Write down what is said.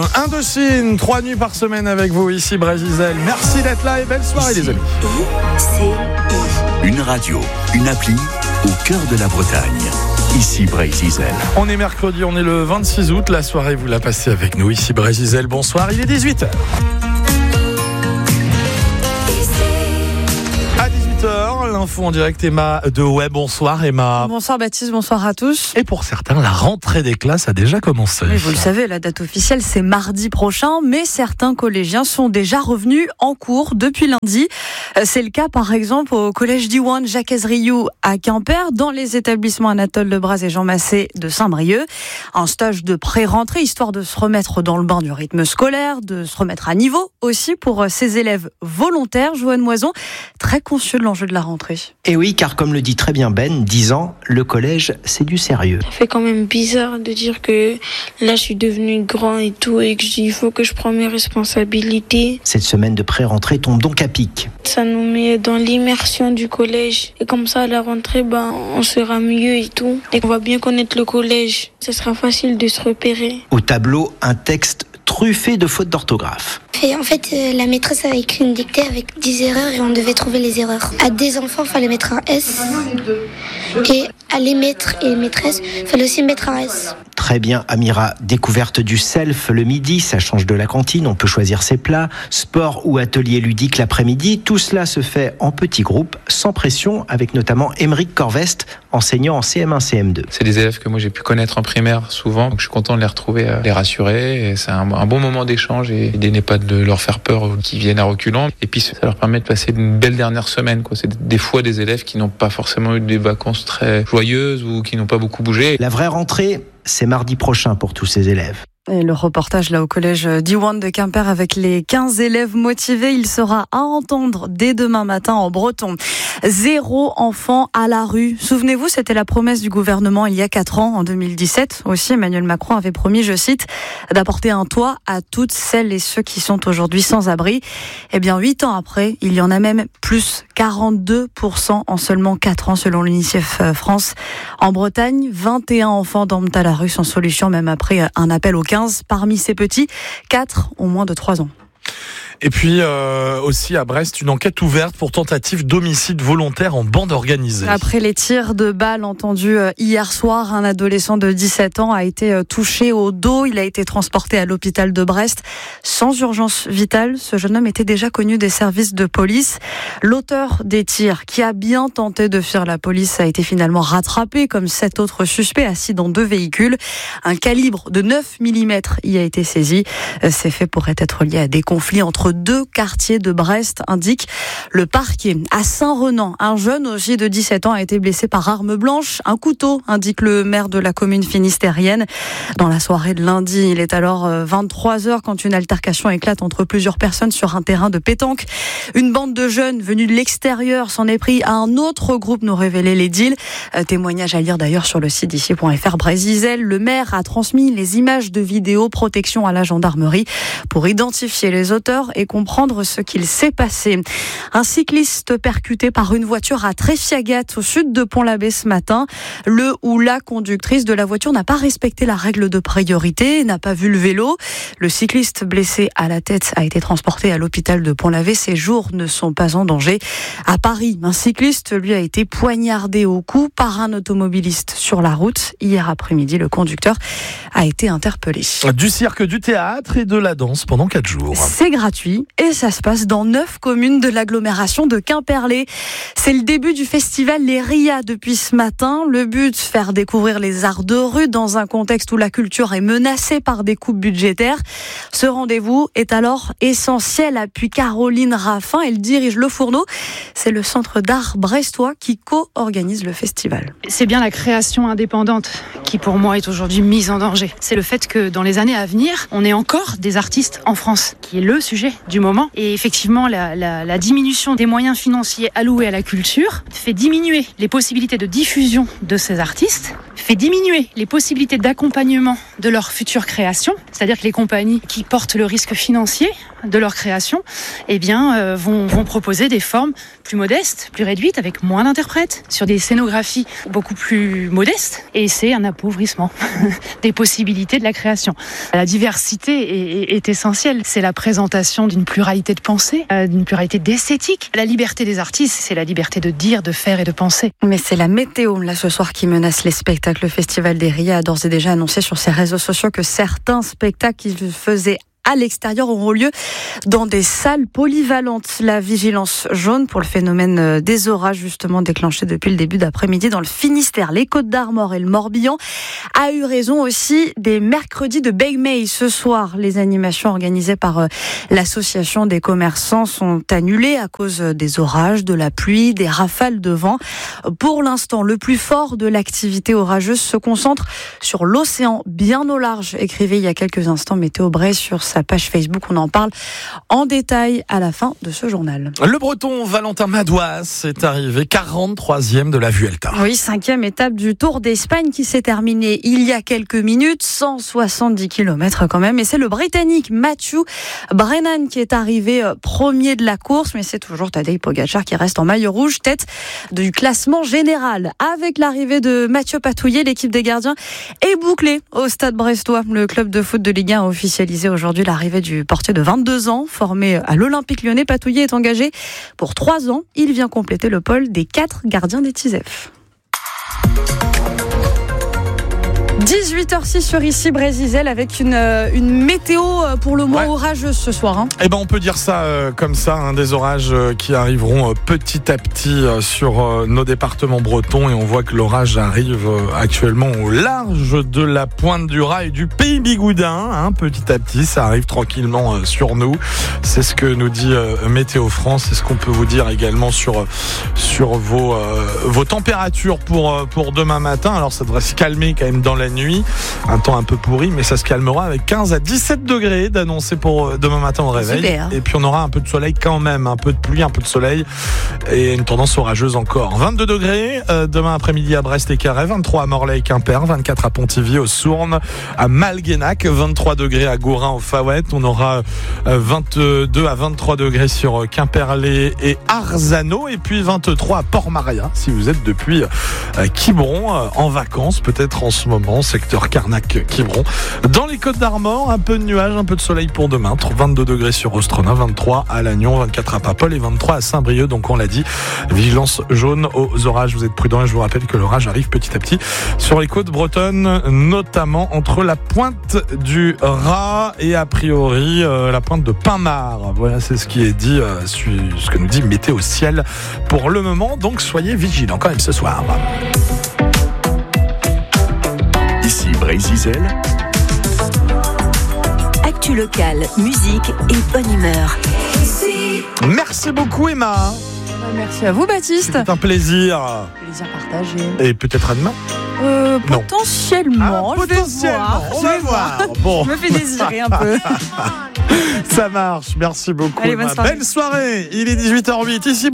Indochine, 3 nuits par semaine avec vous ici, Brésil. Merci d'être là et belle soirée les amis. Une radio, une appli au cœur de la Bretagne. Ici Brésil. On est mercredi, on est le 26 août. La soirée, vous la passez avec nous ici, Brésil. Bonsoir, il est 18h. À 18h, l'info en direct, Emma de Web. Bonsoir Emma. Bonsoir Baptiste, bonsoir à tous. Et pour certains, la rentrée des classes a déjà commencé. Oui, vous le savez, la date officielle c'est mardi prochain, mais certains collégiens sont déjà revenus en cours depuis lundi. C'est le cas par exemple au collège Diwan Jacques Ezriou à Quimper, dans les établissements Anatole Lebras et Jean Massé de Saint-Brieuc. Un stage de pré-rentrée, histoire de se remettre dans le bain du rythme scolaire, de se remettre à niveau aussi pour ces élèves volontaires. Joanne Moison, très conscient de l'enjeu de la rentrée. Et oui, car comme le dit très bien Ben, 10 ans, le collège, c'est du sérieux. Ça fait quand même bizarre de dire que là, je suis devenu grand et tout, et que il faut que je prenne mes responsabilités. Cette semaine de pré-rentrée tombe donc à pic. Ça nous met dans l'immersion du collège. Et comme ça, à la rentrée, on sera mieux et tout. Et on va bien connaître le collège. Ça sera facile de se repérer. Au tableau, un texte truffé de fautes d'orthographe. Et en fait, la maîtresse avait écrit une dictée avec 10 erreurs et on devait trouver les erreurs. À des enfants, il fallait mettre un S. Et à les maîtres et maîtresses, il fallait aussi mettre un S. Très bien, Amira. Découverte du self le midi, ça change de la cantine, on peut choisir ses plats. Sport ou atelier ludique l'après-midi, tout cela se fait en petits groupes, sans pression, avec notamment Émeric Corvest, enseignant en CM1, CM2. C'est des élèves que moi j'ai pu connaître en primaire souvent, donc je suis content de les retrouver, les rassurer. Et c'est un bon moment d'échange et l'idée n'est pas de leur faire peur ou qu'ils viennent à reculons. Et puis ça leur permet de passer une belle dernière semaine. C'est des fois des élèves qui n'ont pas forcément eu des vacances très joyeuses ou qui n'ont pas beaucoup bougé. La vraie rentrée, c'est mardi prochain pour tous ces élèves. Et le reportage là au collège Diwan de Quimper avec les 15 élèves motivés, il sera à entendre dès demain matin en breton. 0 enfant à la rue. Souvenez-vous, c'était la promesse du gouvernement il y a 4 ans, en 2017. Aussi, Emmanuel Macron avait promis, je cite, d'apporter un toit à toutes celles et ceux qui sont aujourd'hui sans abri. Eh bien, 8 ans après, il y en a même plus, 42% en seulement 4 ans selon l'UNICEF France. En Bretagne, 21 enfants dorment à la rue sans solution, même après un appel au 15. Parmi ces petits, 4 ont moins de 3 ans. Et puis aussi à Brest, une enquête ouverte pour tentative d'homicide volontaire en bande organisée. Après les tirs de balles entendus hier soir, un adolescent de 17 ans a été touché au dos. Il a été transporté à l'hôpital de Brest sans urgence vitale. Ce jeune homme était déjà connu des services de police. L'auteur des tirs, qui a bien tenté de fuir la police, a été finalement rattrapé comme 7 autres suspects assis dans 2 véhicules. Un calibre de 9 mm y a été saisi. Ces faits pourraient être liés à des conflits entre 2 quartiers de Brest, indique le parquet. À Saint-Renan, un jeune aussi de 17 ans a été blessé par arme blanche, un couteau, indique le maire de la commune finistérienne. Dans la soirée de lundi, il est alors 23h quand une altercation éclate entre plusieurs personnes sur un terrain de pétanque. Une bande de jeunes venus de l'extérieur s'en est pris à un autre groupe, nous révélait l'édile. Témoignage à lire d'ailleurs sur le site d'ici.fr. Brésil, le maire a transmis les images de vidéoprotection à la gendarmerie pour identifier les auteurs et comprendre ce qu'il s'est passé. Un cycliste percuté par une voiture à Tréfiagat, au sud de Pont-l'Abbé ce matin. Le ou la conductrice de la voiture n'a pas respecté la règle de priorité, n'a pas vu le vélo. Le cycliste blessé à la tête a été transporté à l'hôpital de Pont-l'Abbé. Ses jours ne sont pas en danger. À Paris, un cycliste, lui, a été poignardé au cou par un automobiliste sur la route. Hier après-midi, le conducteur a été interpellé. Du cirque, du théâtre et de la danse pendant 4 jours. C'est gratuit et ça se passe dans 9 communes de l'agglomération de Quimperlé. C'est le début du festival Les Rias depuis ce matin. Le but, faire découvrir les arts de rue dans un contexte où la culture est menacée par des coupes budgétaires. Ce rendez-vous est alors essentiel, appuie Caroline Raffin. Elle dirige Le Fourneau. C'est le centre d'art brestois qui co-organise le festival. C'est bien la création indépendante qui pour moi est aujourd'hui mise en danger. C'est le fait que dans les années à venir, on ait encore des artistes en France, qui est le sujet du moment. Et effectivement, la diminution des moyens financiers alloués à la culture fait diminuer les possibilités de diffusion de ces artistes, fait diminuer les possibilités d'accompagnement de leur future création. C'est-à-dire que les compagnies qui portent le risque financier de leur création, vont proposer des formes plus modestes, plus réduites, avec moins d'interprètes, sur des scénographies beaucoup plus modestes. Et c'est un appauvrissement des possibilités de la création. La diversité est essentielle. C'est la présentation d'une pluralité de pensée, d'une pluralité d'esthétique. La liberté des artistes, c'est la liberté de dire, de faire et de penser. Mais c'est la météo, là, ce soir, qui menace les spectacles. Le Festival des Ria a d'ores et déjà annoncé sur ses réseaux sociaux que certains spectacles qui faisaient à l'extérieur auront lieu dans des salles polyvalentes. La vigilance jaune pour le phénomène des orages justement déclenché depuis le début d'après-midi dans le Finistère, les Côtes-d'Armor et le Morbihan a eu raison aussi des mercredis de Big May. Ce soir, les animations organisées par l'association des commerçants sont annulées à cause des orages, de la pluie, des rafales de vent. Pour l'instant, le plus fort de l'activité orageuse se concentre sur l'océan bien au large, écrivait il y a quelques instants Météo Bray sur sa page Facebook. On en parle en détail à la fin de ce journal. Le Breton Valentin Madouas est arrivé 43e de la Vuelta. Oui, 5e étape du Tour d'Espagne qui s'est terminée il y a quelques minutes, 170 km quand même. Et c'est le Britannique Matthew Brennan qui est arrivé premier de la course, mais c'est toujours Tadej Pogačar qui reste en maillot rouge, tête du classement général. Avec l'arrivée de Mathieu Patouillet, l'équipe des gardiens est bouclée au Stade brestois. Le club de foot de Ligue 1 a officialisé aujourd'hui l'arrivée du portier de 22 ans, formé à l'Olympique Lyonnais. Patouillet est engagé pour 3 ans. Il vient compléter le pôle des 4 gardiens des Tisef. 18h06 sur Ici Brésil avec une météo pour le mois orageuse ce soir. Eh ben on peut dire ça comme ça, des orages qui arriveront petit à petit sur nos départements bretons, et on voit que l'orage arrive actuellement au large de la pointe du Raz et du Pays Bigoudin. Petit à petit, ça arrive tranquillement sur nous. C'est ce que nous dit Météo France. C'est ce qu'on peut vous dire également sur vos températures pour demain matin. Alors ça devrait se calmer quand même dans la nuit, un temps un peu pourri, mais ça se calmera avec 15 à 17 degrés d'annoncer pour demain matin au réveil. Super. Et puis on aura un peu de soleil quand même, un peu de pluie, un peu de soleil et une tendance orageuse encore. 22 degrés demain après-midi à Brest et Carhaix, 23 à Morlaix et Quimper, 24 à Pontivy, au Sournes, à Malguenac, 23 degrés à Gourin, au Faouët. On aura 22 à 23 degrés sur Quimperlé et Arzano, et puis 23 à Port-Maria si vous êtes depuis Quiberon en vacances, peut-être en ce moment, secteur Carnac-Quiberon. Dans les Côtes-d'Armor, un peu de nuages, un peu de soleil pour demain. 22 degrés sur Ostrona, 23 à Lannion, 24 à Papol et 23 à Saint-Brieuc. Donc on l'a dit, vigilance jaune aux orages. Vous êtes prudents et je vous rappelle que l'orage arrive petit à petit sur les côtes bretonnes, notamment entre la pointe du Raz et a priori la pointe de Pinmar. Voilà, c'est ce qui est dit, ce que nous dit Météo Ciel pour le moment. Donc soyez vigilants quand même ce soir. Ici Brésil. Actu locale, musique et bonne humeur. Merci beaucoup Emma. Merci à vous Baptiste. C'est un plaisir. Plaisir partagé. Et peut-être à demain. Potentiellement. Potentiellement. On va voir. Bon. Je me fais désirer un peu. Ça marche. Merci beaucoup. Allez, bonne soirée. Belle soirée. Il est 18h08 ici.